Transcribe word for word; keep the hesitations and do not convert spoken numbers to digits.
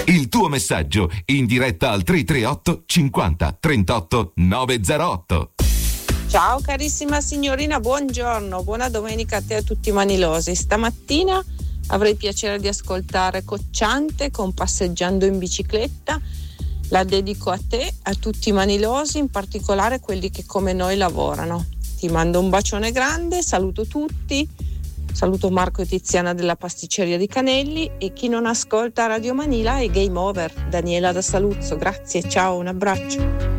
Il tuo messaggio in diretta al tre tre otto cinquanta trentotto novecentootto. Ciao carissima signorina, buongiorno, buona domenica a te e a tutti i manilosi. Stamattina avrei piacere di ascoltare Cocciante con Passeggiando in bicicletta. La dedico a te, a tutti i manilosi, in particolare quelli che come noi lavorano. Ti mando un bacione grande, saluto tutti. Saluto Marco e Tiziana della pasticceria di Canelli e chi non ascolta Radio Manila è game over. Daniela da Saluzzo, grazie, ciao, un abbraccio.